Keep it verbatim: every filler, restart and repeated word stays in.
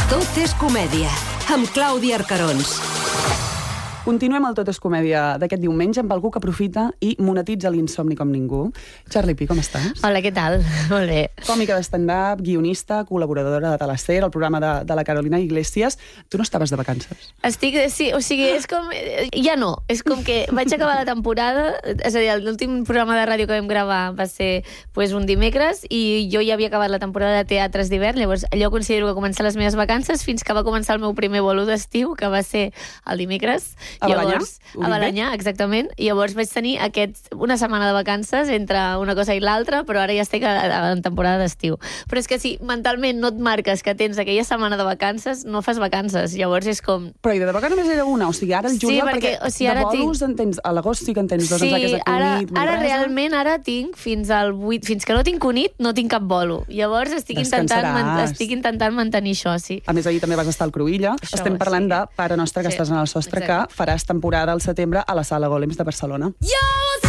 Tot és comèdia, amb Clàudia Arcarons. Continuem el Tot és comèdia d'aquest diumenge amb algú que aprofita i monetitza l'insomni com ningú. Charlie Pi, com estàs? Hola, què tal? Molt bé. Còmica de stand-up, guionista, col·laboradora de Teleser, el programa de, de la Carolina Iglesias. Tu no estaves de vacances? Estic, sí, o sigui, és com... Ja no, és com que vaig acabar la temporada, és a dir, l'últim programa de ràdio que vam gravar va ser pues, un dimecres i jo ja havia acabat la temporada de teatres d'hivern, llavors allò considero que començar les meves vacances fins que va començar el meu primer bolo d'estiu, que va ser el dimecres. A Balanyà? Llavors, a Balanyà, exactament. I llavors vaig tenir aquest, una setmana de vacances entre una cosa i l'altra, però ara ja estic en temporada d'estiu. Però és que si mentalment no et marques que tens aquella setmana de vacances, no fas vacances. Llavors és com... Però i de vacances només era una, o sigui, ara el juliol, sí, perquè, perquè o sigui, de bolos tinc... en tens, a l'agost sí que en tens dos, sí, em sembla que és de ara, Cunit, ara Manresa. realment ara tinc fins al vuit, fins que no tinc Cunit, no tinc cap bolo. Llavors estic intentant, man, estic intentant mantenir això, sí. A més, ahir també vas estar al Cruïlla. Això, Estem parlant sí. de Pare Nostre, que Sí, estàs en el sostre, exacte. que faràs temporada al setembre a la Sala Golems de Barcelona. Jo